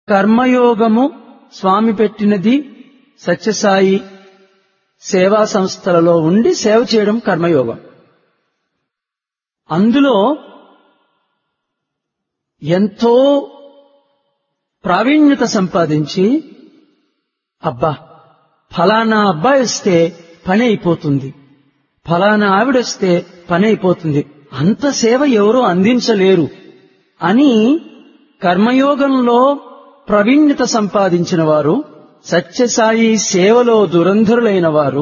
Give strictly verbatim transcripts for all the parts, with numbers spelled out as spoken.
కర్మయోగము స్వామి పెట్టినది సత్యసాయి సేవా సంస్థలలో ఉండి సేవ చేయడం కర్మయోగం. అందులో ఎంతో ప్రావీణ్యత సంపాదించి అబ్బా ఫలానా అబ్బాయి వస్తే పని అయిపోతుంది, ఫలానా ఆవిడొస్తే పని అయిపోతుంది, అంత సేవ ఎవరూ అందించలేరు అని కర్మయోగంలో ప్రావీణ్యత సంపాదించిన వారు, సత్యసాయి సేవలో దురంధరులైన వారు,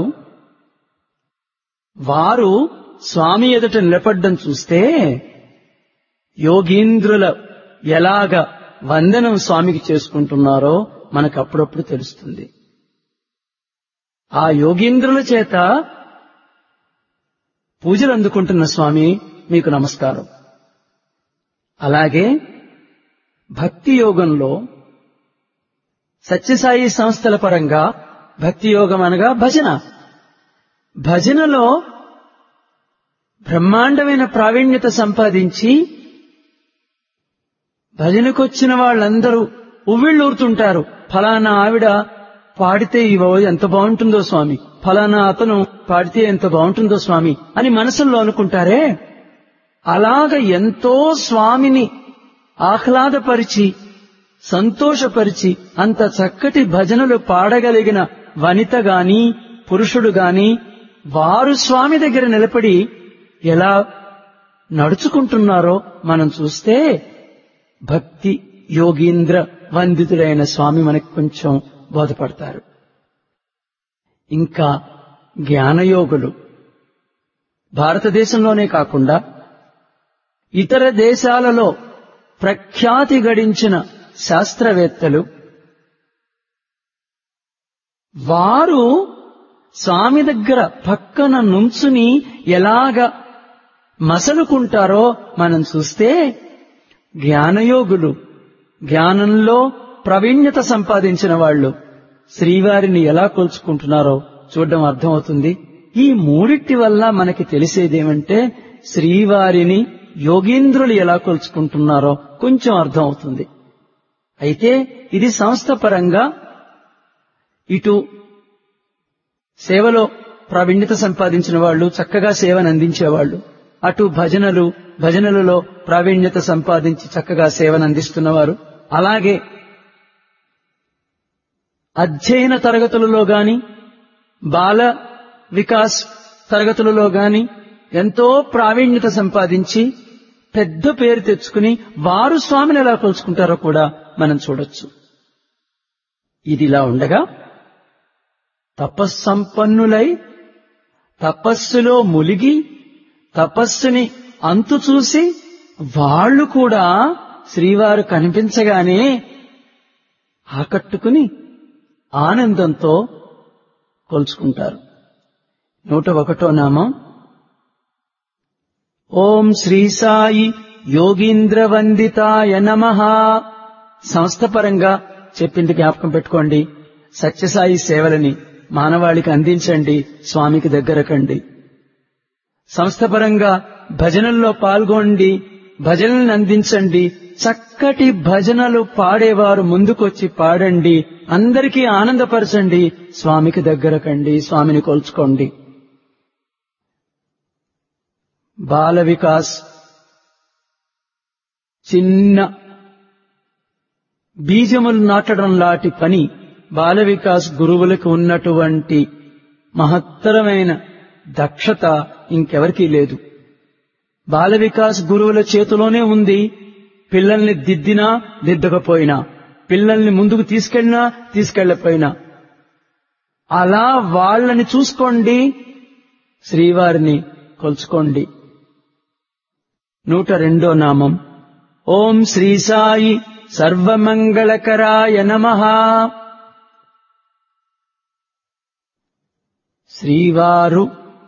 వారు స్వామి ఎదుట నిలబడ్డం చూస్తే యోగీంద్రుల ఎలాగ వందనం స్వామికి చేసుకుంటున్నారో మనకు అప్పుడప్పుడు తెలుస్తుంది. ఆ యోగీంద్రుల చేత పూజలు అందుకుంటున్న స్వామి మీకు నమస్కారం. అలాగే భక్తి యోగంలో సత్యసాయి సంస్థల పరంగా భక్తి యోగం అనగా భజన, భజనలో బ్రహ్మాండమైన ప్రావీణ్యత సంపాదించి భజనకొచ్చిన వాళ్ళందరూ ఉవ్విళ్ళూరుతుంటారు. ఫలానా ఆవిడ పాడితే ఇవో ఎంత బాగుంటుందో స్వామి, ఫలానా అతను పాడితే ఎంత బాగుంటుందో స్వామి అని మనసులో అనుకుంటారే, అలాగ ఎంతో స్వామిని ఆహ్లాదపరిచి సంతోషపరిచి అంత చక్కటి భజనలు పాడగలిగిన వనిత గాని పురుషుడు గాని వారు స్వామి దగ్గర నిలబడి ఎలా నడుచుకుంటున్నారో మనం చూస్తే భక్తి యోగీంద్ర వందితుడైన స్వామి మనకు కొంచెం బోధపడతారు. ఇంకా జ్ఞానయోగులు భారతదేశంలోనే కాకుండా ఇతర దేశాలలో ప్రఖ్యాతి గడించిన శాస్త్రవేత్తలు, వారు స్వామి దగ్గర పక్కన నుంచుని ఎలాగ మసలుకుంటారో మనం చూస్తే జ్ఞానయోగులు, జ్ఞానంలో ప్రావీణ్యత సంపాదించిన వాళ్ళు శ్రీవారిని ఎలా కొలుచుకుంటున్నారో చూడడం అర్థమవుతుంది. ఈ మూడిటి వల్ల మనకి తెలిసేదేమంటే శ్రీవారిని యోగీంద్రులు ఎలా కొలుచుకుంటున్నారో కొంచెం అర్థమవుతుంది. అయితే ఇది సంస్థ పరంగా ఇటు సేవలో ప్రావీణ్యత సంపాదించిన వాళ్ళు, చక్కగా సేవను అందించేవాళ్లు, అటు భజనలు భజనలలో ప్రావీణ్యత సంపాదించి చక్కగా సేవను అందిస్తున్నవారు, అలాగే అధ్యయన తరగతులలో గాని బాల వికాస్ తరగతులలో గాని ఎంతో ప్రావీణ్యత సంపాదించి పెద్ద పేరు తెచ్చుకుని వారు స్వామిని ఎలా కొలుచుకుంటారో కూడా మనం చూడొచ్చు. ఇదిలా ఉండగా తపస్సంపన్నులై తపస్సులో ములిగి తపస్సుని అంతు చూసి వాళ్ళు కూడా శ్రీవారు కనిపించగానే ఆకట్టుకుని ఆనందంతో కొలుచుకుంటారు. నూట ఒకటో నామం ఓం శ్రీ సాయి యోగీంద్ర వందితాయ నమః. సంస్థపరంగా చెప్పింది జ్ఞాపకం పెట్టుకోండి. సత్యసాయి సేవలని మానవాళికి అందించండి, స్వామికి దగ్గరకండి. సంస్థపరంగా భజనల్లో పాల్గొండి, భజనలను అందించండి. చక్కటి భజనలు పాడేవారు ముందుకొచ్చి పాడండి, అందరికీ ఆనందపరచండి, స్వామికి దగ్గరకండి, స్వామిని కొలుచుకోండి. బాల వికాస్ చిన్న బీజములు నాటడం లాంటి పని బాల వికాస్ గురువులకు ఉన్నటువంటి మహత్తరమైన దక్షత ఇంకెవరికీ లేదు. బాల వికాస్ గురువుల చేతిలోనే ఉంది. పిల్లల్ని దిద్దినా దిద్దకపోయినా, పిల్లల్ని ముందుకు తీసుకెళ్ళినా తీసుకెళ్లపోయినా అలా వాళ్ళని చూసుకోండి, శ్రీవారిని కొలుచుకోండి. నూట రెండో నామం ఓం శ్రీ సాయి సర్వమంగళకరాయ నమః. శ్రీవారు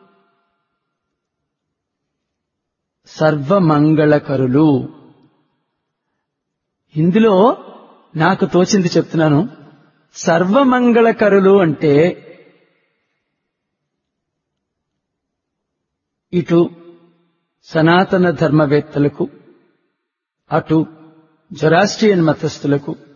సర్వమంగళకరులు. ఇందులో నాకు తోచింది చెప్తున్నాను. సర్వమంగళకరులు అంటే ఇటు సనాతన ధర్మవేత్తలకు, అటు జొరాస్ట్రియన్ మతస్థులకు,